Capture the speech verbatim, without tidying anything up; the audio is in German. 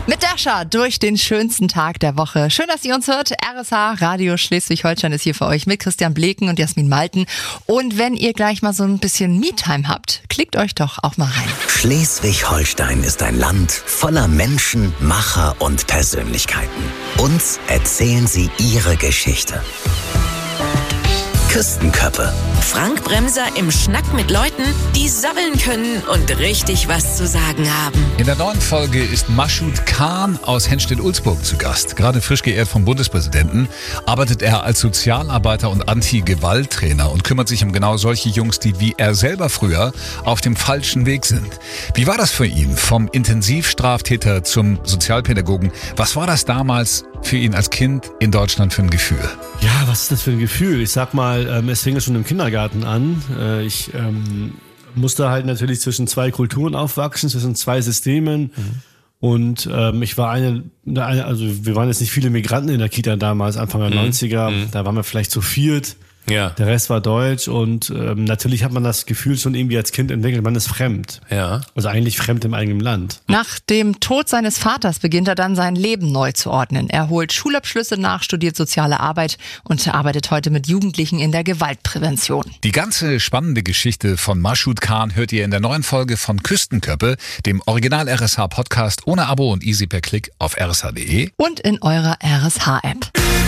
Mit Dasha durch den schönsten Tag der Woche. Schön, dass ihr uns hört. R S H Radio Schleswig-Holstein ist hier für euch mit Christian Bleken und Jasmin Malten. Und wenn ihr gleich mal so ein bisschen Me-Time habt, klickt euch doch auch mal rein. Schleswig-Holstein ist ein Land voller Menschen, Macher und Persönlichkeiten. Uns erzählen sie ihre Geschichte. Küstenköppe. Frank Bremser im Schnack mit Leuten, die sabbeln können und richtig was zu sagen haben. In der neuen Folge ist Mashoud Khan aus Henstedt-Ulzburg zu Gast. Gerade frisch geehrt vom Bundespräsidenten, arbeitet er als Sozialarbeiter und Anti-Gewalt-Trainer und kümmert sich um genau solche Jungs, die wie er selber früher auf dem falschen Weg sind. Wie war das für ihn? Vom Intensivstraftäter zum Sozialpädagogen. Was war das damals für ihn als Kind in Deutschland für ein Gefühl? Ja, was ist das für ein Gefühl? Ich sag mal, ähm, es fing ja schon im Kindergarten an. Äh, ich ähm, musste halt natürlich zwischen zwei Kulturen aufwachsen, zwischen zwei Systemen. Mhm. Und ähm, ich war eine, eine, also wir waren jetzt nicht viele Migranten in der Kita damals, Anfang der mhm. neunziger. Mhm. Da waren wir vielleicht zu viert. Ja. Der Rest war deutsch und ähm, natürlich hat man das Gefühl schon irgendwie als Kind entwickelt, man ist fremd. Ja. Also eigentlich fremd im eigenen Land. Nach dem Tod seines Vaters beginnt er dann sein Leben neu zu ordnen. Er holt Schulabschlüsse nach, studiert soziale Arbeit und arbeitet heute mit Jugendlichen in der Gewaltprävention. Die ganze spannende Geschichte von Mashoud Khan hört ihr in der neuen Folge von Küstenköppe, dem Original-R S H-Podcast ohne Abo und easy per Klick auf r s h punkt d e und in eurer R S H-App.